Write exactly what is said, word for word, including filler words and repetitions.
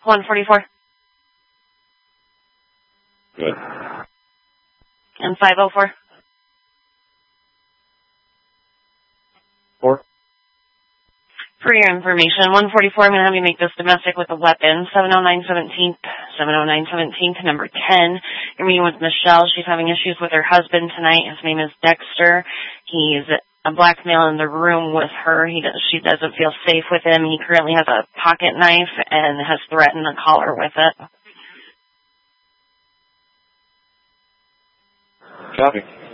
one forty-four. Good. And five oh four. Four. For your information, one forty-four, I'm going to have you make this domestic with a weapon. seven oh nine seventeenth, seven oh nine seventeenth, number ten. You're meeting with Michelle. She's having issues with her husband tonight. His name is Dexter. He's a black male in the room with her. He does, she doesn't feel safe with him. He currently has a pocket knife and has threatened to call her with it. Copy.